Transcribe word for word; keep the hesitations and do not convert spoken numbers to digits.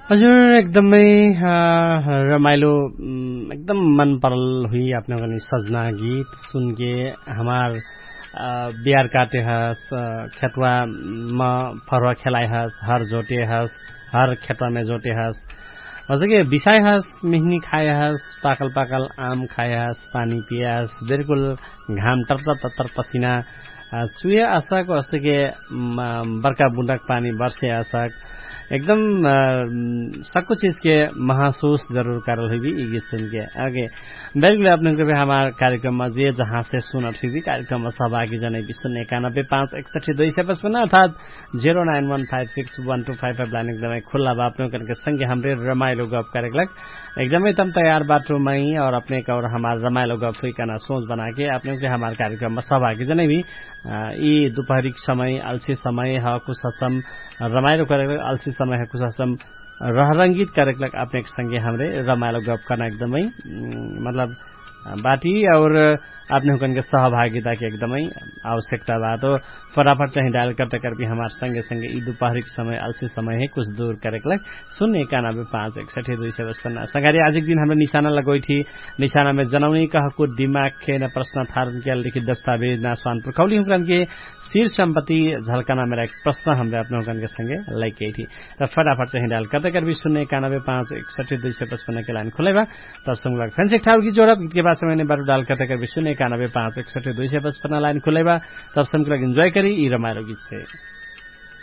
हजुर एकदमै रमाइलो एकदम मन परल हुई अपने गनी सजना गीत सुन के हमार बिहार काटे हस खेतवा में फरवा खेलाए हस हर जोटे हस हर खेतवा में जोटे हस के बिसाए हस मिहनी खाए हस पाकल पाकल आम खाए हस पानी पिए हस बिल्कुल घाम तरतर तरतर पसीना चुए आशक अस्ते के बरका बुंदक पानी बरसे आशक एकदम सबको चीज के महसूस जरूर करल हुई ये गीत सुन के आगे बिल्कुल अपने को हमारे कार्यक्रम में जे जहाँ से सुनत हुई कार्यक्रम में सहभागी जने शून्य इक्यानब्बे पाँच इकसठी दुई सय पचपन्न अर्थात जीरो नाइन वन five six one two five five line एकदमै खुला बा अपने करके संगे हमरे रमाइलो गप कार्यक्रम एकदमै तम तैयार बाटो में और अपने का और हमारे रमाइलो गप हुई का सोच बना के अपने के हमारे कार्यक्रम में सहभागी जने भी यी दोपहरी समय अलसी समय ह कुछ असम रमाइलो कार्यक्रम अलसी समय है कुछ असम रहरंगीत कार्यक्रम अपने संगे हमरे रमाइलो गप करना एकदमै मतलब बाटी और अपने हुकन के सहभागिता की एकदमै आवश्यकता बा तो फटाफट चाहिँ डायल करते कर भी हमारे संगे संगे ई दोपहरी समय अलसी समय है कुछ दूर कार्यक्रम शून्य इक्यानब्बे पाँच इकसठी दुई सय पचपन्न संगारी आज एक दिन हमने निशाना लगोई थी निशाना में जनाउने कहको दिमाग के न प्रश्न थारन के लिखित दस्तावेज ना स्वान पुरखौली हुकन के सिर सम्पत्ति झलकाना मेरा एक प्रश्न हमरे अपने हुकन के संगे लैके थी त फटाफट चाहिँ डायल करते कर भी शून्य इक्यानब्बे पाँच इकसठी दुई सय पचपन्न के लाइन खुलेबा तब संग फेंसिक ठाउर की जोड़ब गीत के बाद समय ने बारू डायल करते कर भी शून्य इक्यानब्बे पाँच इकसठी दुई सय पचपन्न लाइन खुलेबा तब संग इंजॉय करी ई रमाइलो गीत से